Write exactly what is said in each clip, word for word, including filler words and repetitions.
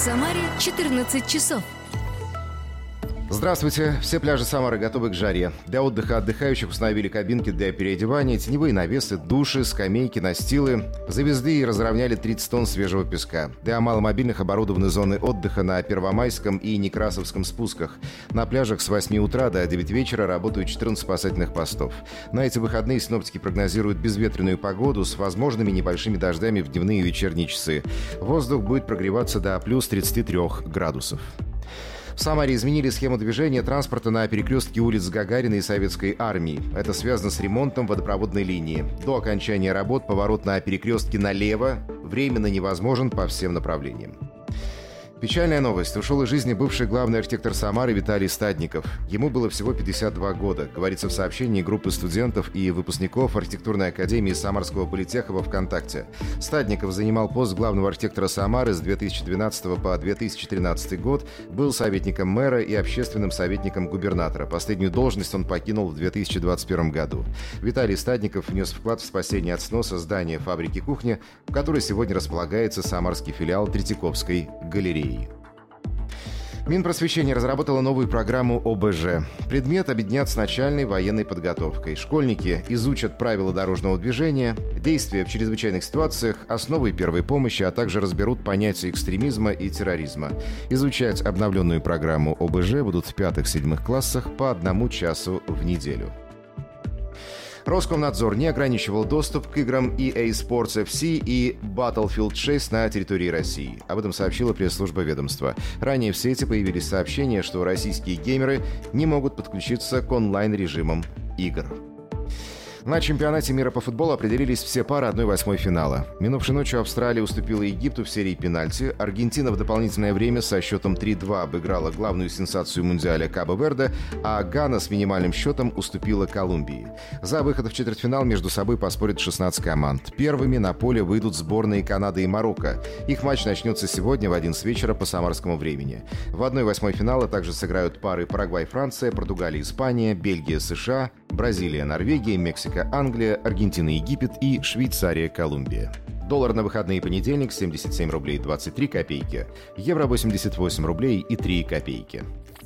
Самаре четырнадцать часов. Здравствуйте. Все пляжи Самары готовы к жаре. Для отдыха отдыхающих установили кабинки для переодевания, теневые навесы, души, скамейки, настилы. Завезли и разровняли тридцать тонн свежего песка. Для маломобильных оборудованы зоны отдыха на Первомайском и Некрасовском спусках. На пляжах с восьми утра до девяти вечера работают четырнадцать спасательных постов. На эти выходные синоптики прогнозируют безветренную погоду с возможными небольшими дождями в дневные и вечерние часы. Воздух будет прогреваться до плюс тридцати трёх градусов. В Самаре изменили схему движения транспорта на перекрестке улиц Гагарина и Советской Армии. Это связано с ремонтом водопроводной линии. До окончания работ поворот на перекрестке налево временно невозможен по всем направлениям. Печальная новость. Ушел из жизни бывший главный архитектор Самары Виталий Стадников. Ему было всего пятьдесят два года, говорится в сообщении группы студентов и выпускников архитектурной академии Самарского политеха во ВКонтакте. Стадников занимал пост главного архитектора Самары с две тысячи двенадцатого по две тысячи тринадцатый год, был советником мэра и общественным советником губернатора. Последнюю должность он покинул в две тысячи двадцать первом году. Виталий Стадников внес вклад в спасение от сноса здания фабрики «Кухня», в которой сегодня располагается самарский филиал Третьяковской галереи. Минпросвещение разработало новую программу о бэ жэ. Предмет объединят с начальной военной подготовкой. Школьники изучат правила дорожного движения, действия в чрезвычайных ситуациях, основы первой помощи, а также разберут понятия экстремизма и терроризма. Изучать обновленную программу о бэ жэ будут в пятых-седьмых классах по одному часу в неделю. Роскомнадзор не ограничивал доступ к играм и эй Sports эф си и Battlefield шесть на территории России. Об этом сообщила пресс-служба ведомства. Ранее в сети появились сообщения, что российские геймеры не могут подключиться к онлайн-режимам игр. На чемпионате мира по футболу определились все пары одной восьмой финала. Минувшей ночью Австралия уступила Египту в серии пенальти. Аргентина в дополнительное время со счетом три-два обыграла главную сенсацию Мундиаля Кабо-Верде, а Гана с минимальным счетом уступила Колумбии. За выход в четвертьфинал между собой поспорят шестнадцать команд. Первыми на поле выйдут сборные Канады и Марокко. Их матч начнется сегодня в одиннадцать вечера по самарскому времени. В одной восьмой финала также сыграют пары Парагвай-Франция, Португалия-Испания, Бельгия-США, Бразилия-Норвегия, Мексика-Англия, Аргентина-Египет и Швейцария-Колумбия. Доллар на выходные понедельник семьдесят семь рублей двадцать три копейки, евро восемьдесят восемь рублей и три копейки.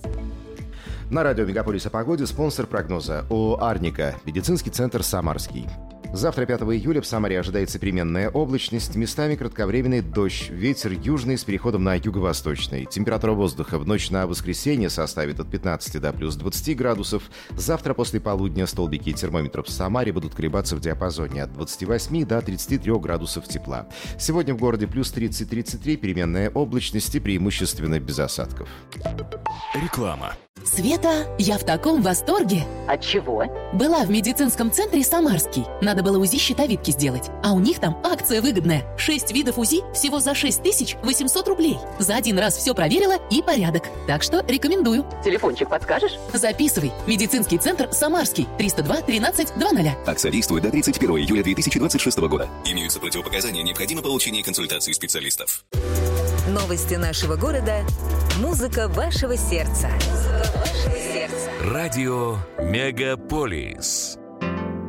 На радио «Мегаполис» о погоде спонсор прогноза ООО «Арника», медицинский центр «Самарский». Завтра, пятого июля, в Самаре ожидается переменная облачность, местами кратковременный дождь, ветер южный с переходом на юго-восточный. Температура воздуха в ночь на воскресенье составит от пятнадцати до плюс двадцати градусов. Завтра после полудня столбики термометров в Самаре будут колебаться в диапазоне от двадцати восьми до тридцати трёх градусов тепла. Сегодня в городе плюс тридцать - тридцать три, переменная облачность и преимущественно без осадков. Реклама. Света, я в таком восторге. От чего? Была в медицинском центре «Самарский». Надо было УЗИ щитовидки сделать. А у них там акция выгодная. Шесть видов УЗИ всего за шесть тысяч восемьсот рублей. За один раз все проверила и порядок. Так что рекомендую. Телефончик подскажешь? Записывай. Медицинский центр «Самарский». триста два тринадцать двадцать. Акция действует до тридцать первого июля две тысячи двадцать шестого года. Имеются противопоказания, необходимо получение консультации специалистов. Новости нашего города. Музыка вашего сердца. Музыка вашего сердца. Радио «Мегаполис».